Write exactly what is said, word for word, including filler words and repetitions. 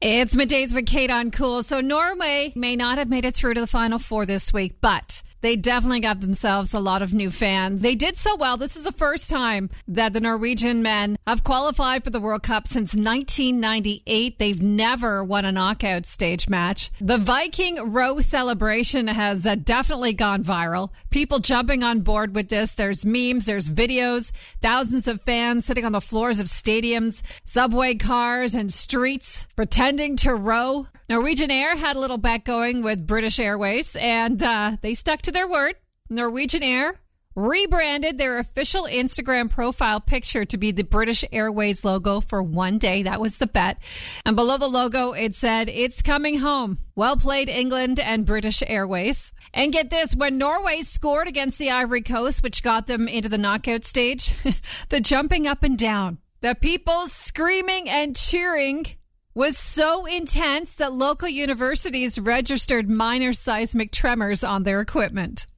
It's Middays with Kate on Cool. So Norway may not have made it through to the Final Four this week, but they definitely got themselves a lot of new fans. They did so well. This is the first time that the Norwegian men have qualified for the World Cup since nineteen ninety-eight. They've never won a knockout stage match. The Viking row celebration has uh, definitely gone viral. People jumping on board with this. There's memes, there's videos, thousands of fans sitting on the floors of stadiums, subway cars, and streets pretending to row. Norwegian Air had a little bet going with British Airways, and uh, they stuck to their word. Norwegian Air rebranded their official Instagram profile picture to be the British Airways logo for one day. That was the bet. And below the logo, it said, "It's coming home. Well played, England and British Airways." And get this, when Norway scored against the Ivory Coast, which got them into the knockout stage, the jumping up and down, the people screaming and cheering was so intense that local universities registered minor seismic tremors on their equipment.